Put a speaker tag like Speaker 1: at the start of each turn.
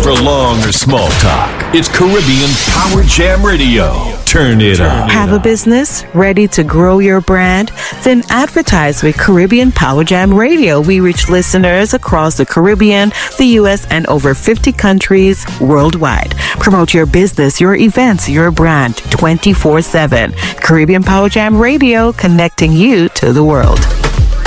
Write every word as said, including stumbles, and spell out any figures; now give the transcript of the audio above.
Speaker 1: for long or small talk. It's Caribbean Power Jam Radio. Turn it up.
Speaker 2: Have a business ready to grow your brand? Then advertise with Caribbean Power Jam Radio. We reach listeners across the Caribbean, the U S, and over fifty countries worldwide. Promote your business, your events, your brand twenty-four seven. Caribbean Power Jam Radio, connecting you to the world.